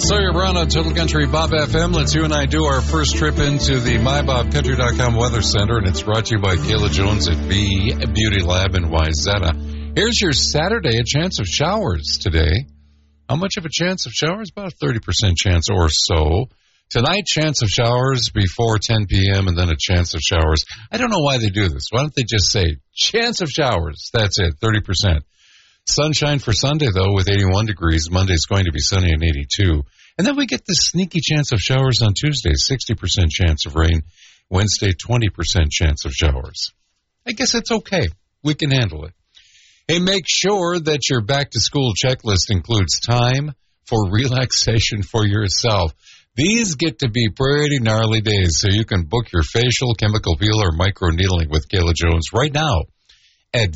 Sawyer Brown on Total Country Bob FM. Let's you and I do our first trip into the MyBobCountry.com Weather Center, and it's brought to you by Kayla Jones at B Beauty Lab in Wayzata. Here's your Saturday, a chance of showers today. How much of a chance of showers? About a 30% chance or so. Tonight, chance of showers before 10 p.m. and then a chance of showers. I don't know why they do this. Why don't they just say chance of showers? That's it, 30%. Sunshine for Sunday, though, with 81 degrees. Monday's going to be sunny and 82. And then we get this sneaky chance of showers on Tuesday, 60% chance of rain. Wednesday, 20% chance of showers. I guess it's okay. We can handle it. Hey, make sure that your back-to-school checklist includes time for relaxation for yourself. These get to be pretty gnarly days, so you can book your facial, chemical peel, or micro-needling with Kayla Jones right now at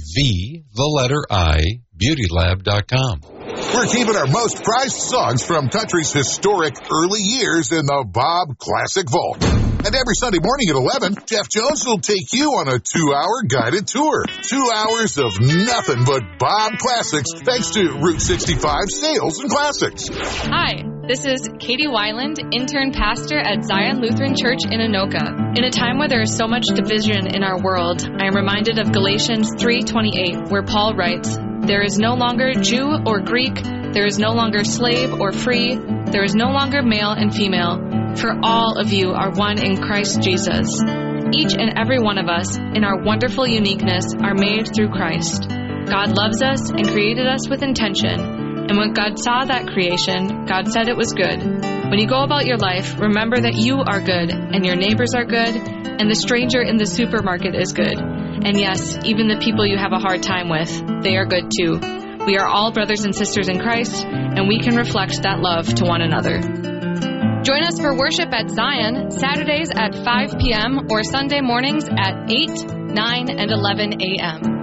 beautylab.com. We're keeping our most prized songs from country's historic early years in the Bob Classic Vault. And every Sunday morning at 11, Jeff Jones will take you on a 2-hour guided tour. 2 hours of nothing but Bob Classics, thanks to Route 65 Sales and Classics. Hi, this is Katie Weiland, intern pastor at Zion Lutheran Church in Anoka. In a time where there is so much division in our world, I am reminded of Galatians 3:28, where Paul writes, "There is no longer Jew or Greek, there is no longer slave or free, there is no longer male and female, for all of you are one in Christ Jesus." Each and every one of us, in our wonderful uniqueness, are made through Christ. God loves us and created us with intention. And when God saw that creation, God said it was good. When you go about your life, remember that you are good, and your neighbors are good, and the stranger in the supermarket is good. And yes, even the people you have a hard time with, they are good too. We are all brothers and sisters in Christ, and we can reflect that love to one another. Join us for worship at Zion, Saturdays at 5 p.m. or Sunday mornings at 8, 9, and 11 a.m.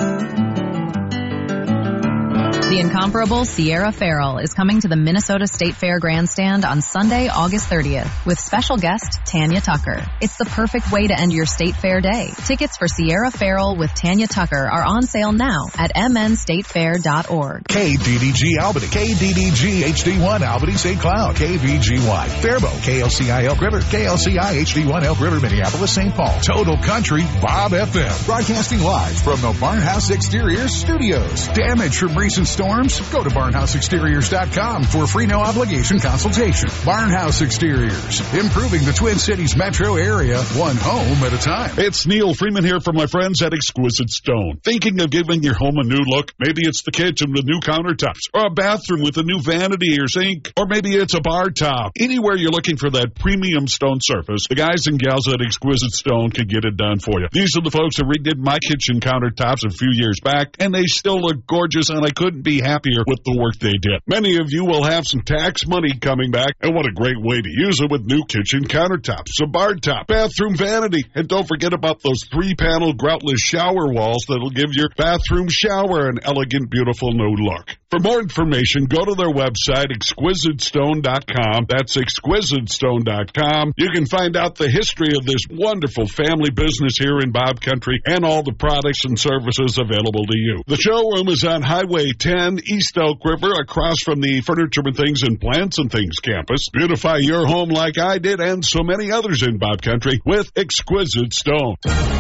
The incomparable Sierra Farrell is coming to the Minnesota State Fair Grandstand on Sunday, August 30th, with special guest Tanya Tucker. It's the perfect way to end your State Fair day. Tickets for Sierra Farrell with Tanya Tucker are on sale now at mnstatefair.org. KDDG Albany, KDDG HD1 Albany St. Cloud, KVGY Faribault, KLCI Elk River, KLCI HD1 Elk River Minneapolis St. Paul. Total Country Bob FM, broadcasting live from the Barnhouse Exteriors Studios. Damage from recent storms? Go to barnhouseexteriors.com for free no-obligation consultation. Barnhouse Exteriors, improving the Twin Cities metro area, one home at a time. It's Neil Freeman here from my friends at Exquisite Stone. Thinking of giving your home a new look? Maybe it's the kitchen with new countertops, or a bathroom with a new vanity or sink, or maybe it's a bar top. Anywhere you're looking for that premium stone surface, the guys and gals at Exquisite Stone can get it done for you. These are the folks who redid my kitchen countertops a few years back, and they still look gorgeous, and I couldn't be happier with the work they did. Many of you will have some tax money coming back, and what a great way to use it with new kitchen countertops, a bar top, bathroom vanity, and don't forget about those 3-panel groutless shower walls that'll give your bathroom shower an elegant, beautiful new look. For more information, go to their website, exquisitestone.com. That's exquisitestone.com. You can find out the history of this wonderful family business here in Bob Country and all the products and services available to you. The showroom is on Highway 10, East Elk River, across from the Furniture and Things and Plants and Things campus. Beautify your home like I did and so many others in Bob Country with Exquisite Stone.